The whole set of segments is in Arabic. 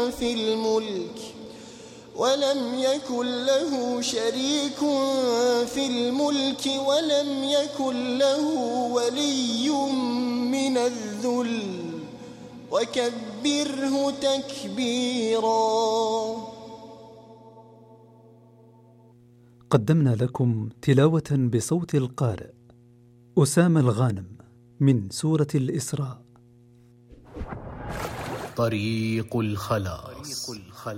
في الملك ولم يكن له شريك في الملك ولم يكن له ولي من الذل وكبره تكبيرا. قدمنا لكم تلاوة بصوت القارئ أسامة الغانم من سورة الإسراء. طريق الخلاص.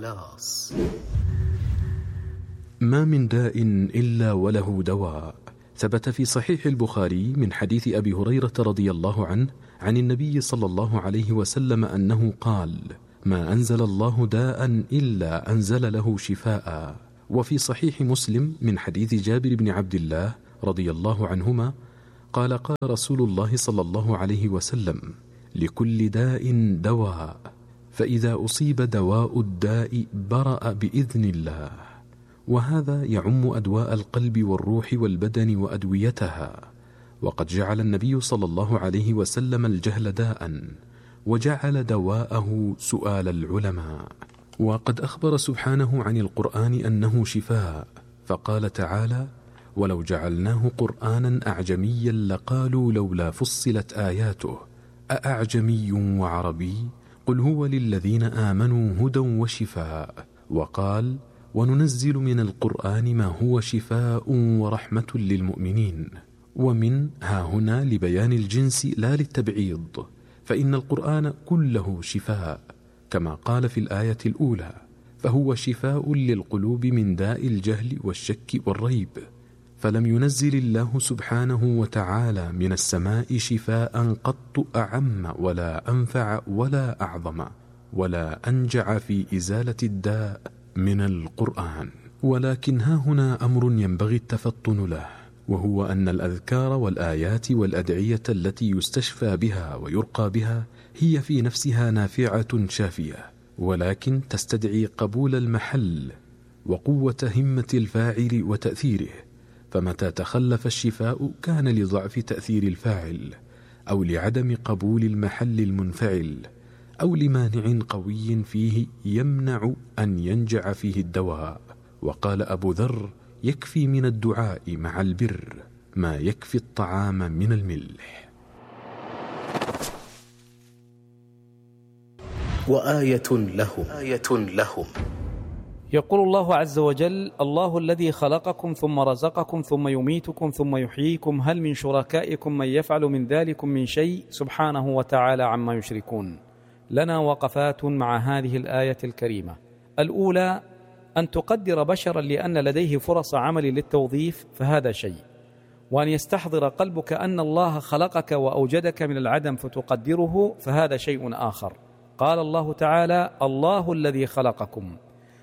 ما من داء إلا وله دواء. ثبت في صحيح البخاري من حديث أبي هريرة رضي الله عنه عن النبي صلى الله عليه وسلم أنه قال: ما أنزل الله داء إلا أنزل له شفاء. وفي صحيح مسلم من حديث جابر بن عبد الله رضي الله عنهما قال: قال رسول الله صلى الله عليه وسلم: لكل داء دواء، فإذا أصيب دواء الداء برأ بإذن الله. وهذا يعم أدواء القلب والروح والبدن وأدويتها. وقد جعل النبي صلى الله عليه وسلم الجهل داء، وجعل دواءه سؤال العلماء. وقد أخبر سبحانه عن القرآن أنه شفاء، فقال تعالى: ولو جعلناه قرآنا أعجميا لقالوا لولا فصلت آياته أأعجمي وعربي قل هو للذين آمنوا هدى وشفاء. وقال: وننزل من القرآن ما هو شفاء ورحمة للمؤمنين. ومن ها هنا لبيان الجنس لا للتبعيض، فإن القرآن كله شفاء كما قال في الآية الأولى: فهو شفاء للقلوب من داء الجهل والشك والريب. فلم ينزل الله سبحانه وتعالى من السماء شفاء قط أعم ولا أنفع ولا أعظم ولا أنجع في إزالة الداء من القرآن. ولكن ها هنا أمر ينبغي التفطن له، وهو أن الأذكار والآيات والأدعية التي يستشفى بها ويرقى بها هي في نفسها نافعة شافية، ولكن تستدعي قبول المحل وقوة همة الفاعل وتأثيره. فمتى تخلف الشفاء كان لضعف تأثير الفاعل، أو لعدم قبول المحل المنفعل، أو لمانع قوي فيه يمنع أن ينجع فيه الدواء. وقال أبو ذر: يكفي من الدعاء مع البر ما يكفي الطعام من الملح. وآية لهم يقول الله عز وجل: الله الذي خلقكم ثم رزقكم ثم يميتكم ثم يحييكم هل من شركائكم من يفعل من ذلكم من شيء سبحانه وتعالى عما يشركون. لنا وقفات مع هذه الآية الكريمة. الأولى: أن تقدر بشرا لأن لديه فرص عمل للتوظيف فهذا شيء، وأن يستحضر قلبك أن الله خلقك وأوجدك من العدم فتقدره فهذا شيء آخر. قال الله تعالى: الله الذي خلقكم.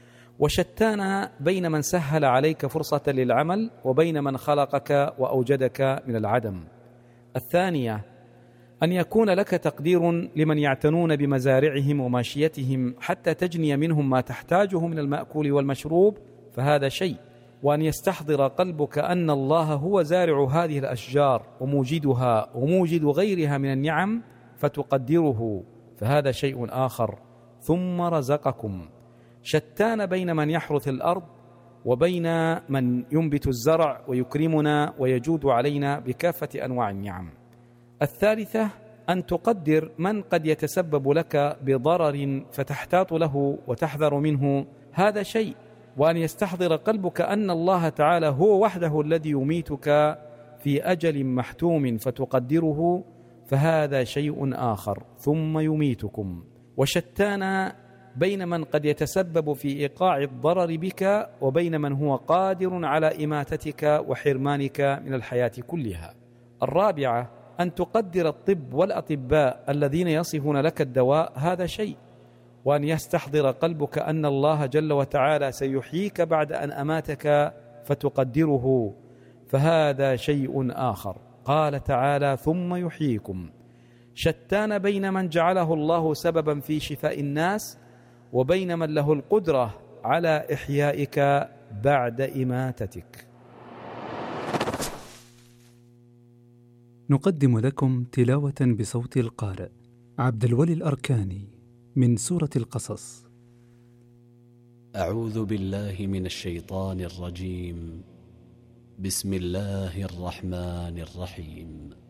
وشتان بين من سهل عليك فرصة للعمل وبين من خلقك وأوجدك من العدم. الثانية: أن يكون لك تقدير لمن يعتنون بمزارعهم وماشيتهم حتى تجني منهم ما تحتاجه من المأكول والمشروب فهذا شيء، وأن يستحضر قلبك أن الله هو زارع هذه الأشجار وموجدها وموجد غيرها من النعم فتقدره فهذا شيء آخر. ثم رزقكم. شتان بين من يحرث الأرض وبين من ينبت الزرع ويكرمنا ويجود علينا بكافة أنواع النعم. الثالثة: أن تقدر من قد يتسبب لك بضرر فتحتاط له وتحذر منه هذا شيء، وأن يستحضر قلبك أن الله تعالى هو وحده الذي يميتك في أجل محتوم فتقدره فهذا شيء آخر. ثم يميتكم. وشتان بين من قد يتسبب في إيقاع الضرر بك وبين من هو قادر على إماتتك وحرمانك من الحياة كلها. الرابعة: أن تقدر الطب والأطباء الذين يصفون لك الدواء هذا شيء، وأن يستحضر قلبك أن الله جل وتعالى سيحييك بعد أن أماتك فتقدره فهذا شيء آخر. قال تعالى: ثم يحييكم. شتان بين من جعله الله سببا في شفاء الناس وبين من له القدرة على إحيائك بعد إماتتك. نقدم لكم تلاوة بصوت القارئ عبد الولي الأركاني من سورة القصص. أعوذ بالله من الشيطان الرجيم. بسم الله الرحمن الرحيم.